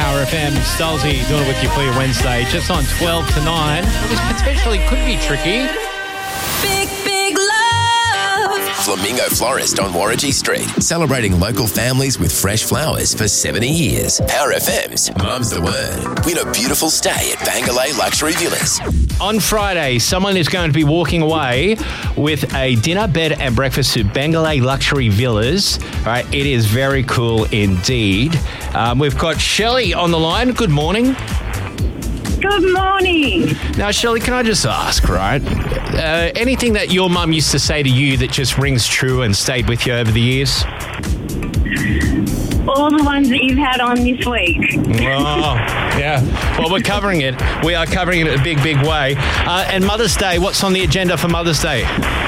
Power FM. Stolzy doing it with you for your Wednesday. Just on 12 to 9. This potentially could be tricky. Big love. Flamingo Florist on Warranty Street, celebrating local families with fresh flowers for 70 years. Power FM's Mum's the Word. Win a beautiful stay at Bangalay Luxury Villas. On Friday, someone is going to be walking away with a dinner, bed and breakfast to Bangalay Luxury Villas. All right, it is very cool indeed. We've got Shelley on the line. Good morning. Good morning. Now, Shelley, can I just ask, right? Anything that your mum used to say to you that just rings true and stayed with you over the years? All the ones that you've had on this week. Oh, yeah. Well, we're covering it. We are covering it in a big, big way. And Mother's Day, what's on the agenda for Mother's Day?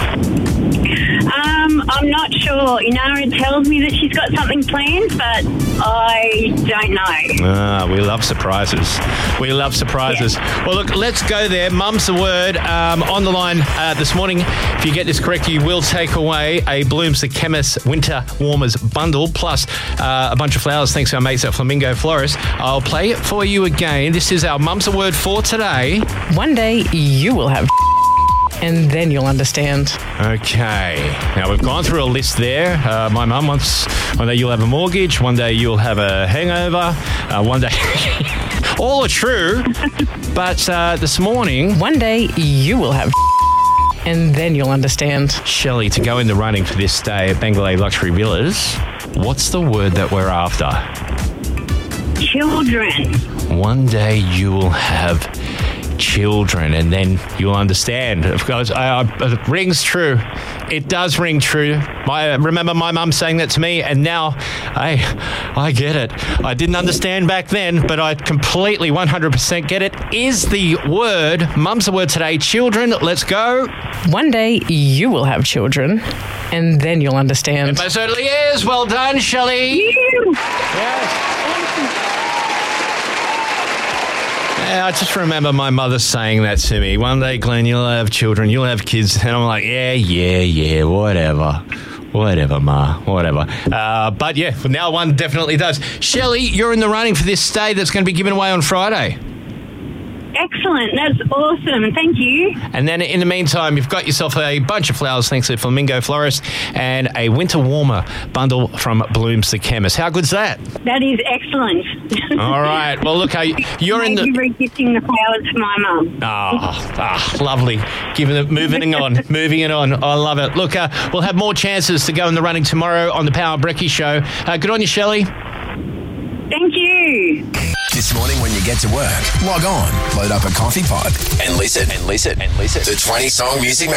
I'm not sure. Inara tells me that she's got something planned, but I don't know. We love surprises. We love surprises. Yeah. Well, look, let's go there. Mum's the Word on the line this morning. If you get this correct, you will take away a Blooms the Chemist Winter Warmers bundle, plus a bunch of flowers thanks to our mates at Flamingo Florist. I'll play it for you again. This is our Mum's the Word for today. One day you will have and then you'll understand. Okay. Now, we've gone through a list there. My mum wants, one day you'll have a mortgage, one day you'll have a hangover, one day... All are true, but this morning... One day you will have and then you'll understand. Shelley, to go in the running for this day at Bangalay Luxury Villas, what's the word that we're after? Children. One day you will have children and then you'll understand. Of course, it rings true. It does ring true. I remember my mum saying that to me, and now I get it. I didn't understand back then, but I completely 100% get it. Is the word, Mum's the Word today, children. Let's go. One day you will have children and then you'll understand. It most certainly is. Well done, Shelley. Yes. Yeah, I just remember my mother saying that to me. One day, Glenn, you'll have children, you'll have kids. And I'm like, yeah, whatever. Whatever, Ma, whatever. But yeah, now one definitely does. Shelley, you're in the running for this day that's going to be given away on Friday. Excellent. That's awesome. Thank you. And then in the meantime, you've got yourself a bunch of flowers thanks to Flamingo Florist and a winter warmer bundle from Blooms the Chemist. How good's that? That is excellent. All right. Well, look, you're in the... Thank you for gifting the flowers for my mum. Lovely. Moving it on. I love it. Look, we'll have more chances to go in the running tomorrow on the Power Brekkie Show. Good on you, Shelley. Thank you. This morning when you get to work, log on, load up a coffee pod, and listen to 20 Song Music